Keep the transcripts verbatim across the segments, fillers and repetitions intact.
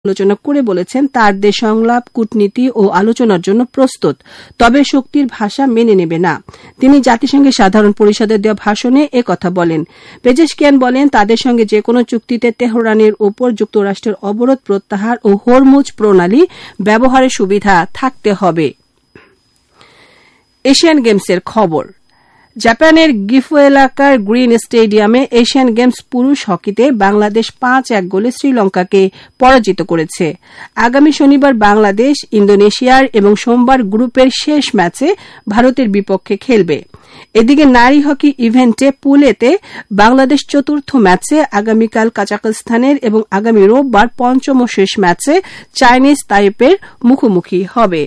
আলোচনা করে বলেছেন তার দেশ সংলাপ, কূটনীতি ও আলোচনার জন্য প্রস্তুত, তবে শক্তির ভাষা মেনে নেবে না। তিনি জাতিসংঘের সাধারণ পরিষদে দেওয়া ভাষণে একথা বলেন। পেজেশকিয়ান বলেন, তাদের সঙ্গে যেকোনো চুক্তিতে তেহরানের ওপর যুক্তরাষ্ট্রের অবরোধ প্রত্যাহার ও হরমুজ প্রণালী ব্যবহারের সুবিধা থাকতে হবে। এশিয়ান গেমসের খবর। জাপানের গিফু এলাকার গ্রিন স্টেডিয়ামে এশিয়ান গেমস পুরুষ হকিতে বাংলাদেশ পাঁচ এক গোলে শ্রীলঙ্কাকে পরাজিত করেছে। আগামী শনিবার বাংলাদেশ ইন্দোনেশিয়ার এবং সোমবার গ্রুপের শেষ ম্যাচে ভারতের বিপক্ষে খেলবে। এদিকে নারী হকি ইভেন্টে পুলেতে বাংলাদেশ চতুর্থ ম্যাচে আগামীকাল কাজাখস্তানের এবং আগামী রোববার পঞ্চম ও শেষ ম্যাচে চাইনিজ তাইপের মুখোমুখি হবে।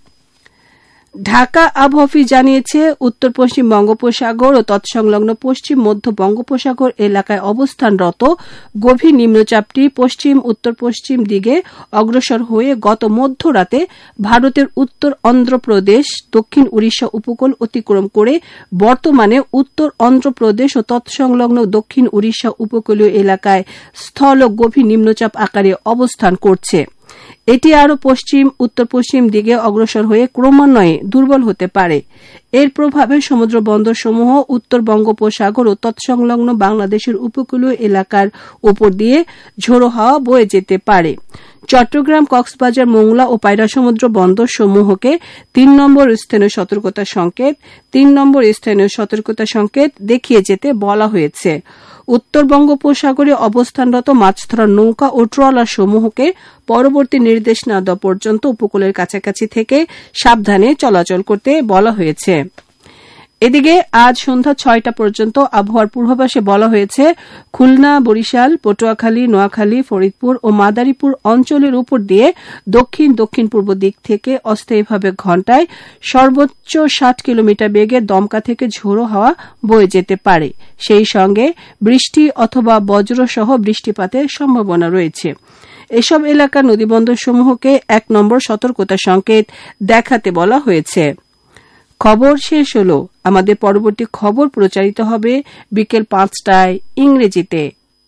ঢাকা আবহাওয়া অফিস জানিয়েছে, উত্তর পশ্চিম বঙ্গোপসাগর ও তৎসংলগ্ন পশ্চিম মধ্য বঙ্গোপসাগর এলাকায় অবস্থানরত গভীর নিম্নচাপটি পশ্চিম উত্তর পশ্চিম দিকে অগ্রসর হয়ে গত মধ্যরাতে ভারতের উত্তর অন্ধ্রপ্রদেশ, দক্ষিণ উড়িষ্যা উপকূল অতিক্রম করে বর্তমানে উত্তর অন্ধ্রপ্রদেশ ও তৎসংলগ্ন দক্ষিণ উড়িষ্যা উপকূলীয় এলাকায় স্থল গভীর নিম্নচাপ আকারে অবস্থান করছে। এটি আরও পশ্চিম উত্তর পশ্চিম দিকে অগ্রসর হয়ে ক্রমান্বয়ে দুর্বল হতে পারে। এর প্রভাবে সমুদ্র বন্দরসমূহ উত্তর বঙ্গোপসাগর ও তৎসংলগ্ন বাংলাদেশের উপকূলীয় এলাকার উপর দিয়ে ঝোড়ো হাওয়া বয়ে যেতে পারে। চট্টগ্রাম, কক্সবাজার, মোংলা ও পায়রা সমুদ্র বন্দর সমূহকে তিন নম্বর স্থানীয় সতর্কতা সংকেত তিন নম্বর স্থানীয় সতর্কতা সংকেত দেখিয়ে যেতে বলা হয়েছে। উত্তর বঙ্গোপসাগরে অবস্থানরত মাছ ধরার নৌকা ও ট্রলার সমূহকে পরবর্তী নির্দেশ না দেওয়া পর্যন্ত উপকূলের কাছাকাছি থেকে সাবধানে চলাচল করতে বলা হয়েছে। এদিকে আজ সন্ধ্যা ছয়টা পর্যন্ত আবহাওয়ার পূর্বাভাসে বলা হয়েছে, খুলনা, বরিশাল, পটুয়াখালী, নোয়াখালী, ফরিদপুর ও মাদারীপুর অঞ্চলের উপর দিয়ে দক্ষিণ দক্ষিণ পূর্ব দিক থেকে অস্থায়ীভাবে ঘণ্টায় সর্বোচ্চ ষাট কিলোমিটার বেগে দমকা থেকে ঝোড়ো হাওয়া বয়ে যেতে পারে। সেই সঙ্গে বৃষ্টি অথবা বজ্রসহ বৃষ্টিপাতের সম্ভাবনা রয়েছে। এসব এলাকার নদীবন্দরসমূহকে এক নম্বর সতর্কতা সংকেত দেখাতে বলা হয়েছে। খবর শেষ হল। আমাদের পরবর্তী খবর প্রচারিত হবে বিকেল পাঁচটায় ইংরেজিতে।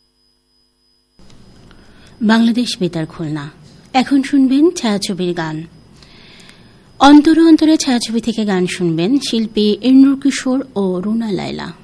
বাংলাদেশ বেতার খুলনা। এখন শুনবেন ছায়াছবির গান। অন্তরে অন্তরে ছায়াছবি থেকে গান শুনবেন শিল্পী ইন্দ্র কিশোর ও রুনা লায়লা।